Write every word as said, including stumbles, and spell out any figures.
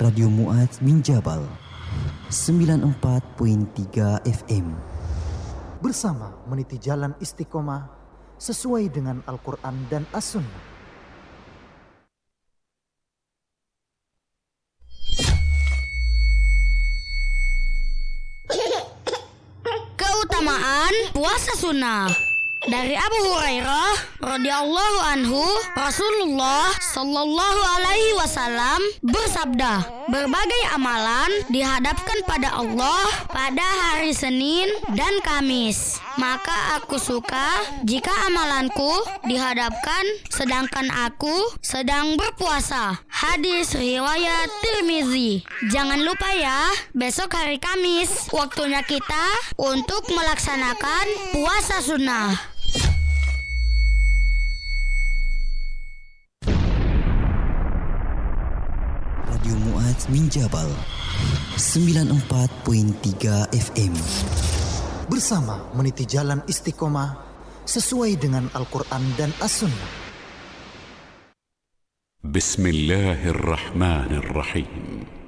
Radio Mu'adz bin Jabal sembilan puluh empat koma tiga F M. Bersama meniti jalan istiqomah sesuai dengan Al-Quran dan As-Sunnah. Keutamaan puasa sunnah. Dari Abu Hurairah radhiyallahu anhu, Rasulullah sallallahu alaihi wasallam bersabda, berbagai amalan dihadapkan pada Allah pada hari Senin dan Kamis. Maka aku suka jika amalanku dihadapkan sedangkan aku sedang berpuasa. Hadis riwayat Tirmizi. Jangan lupa ya, besok hari Kamis waktunya kita untuk melaksanakan puasa sunnah. Radio Mu'adz bin Jabal sembilan puluh empat koma tiga F M. Bersama meniti jalan istiqomah sesuai dengan Al-Quran dan As-Sunnah. Bismillahirrahmanirrahim.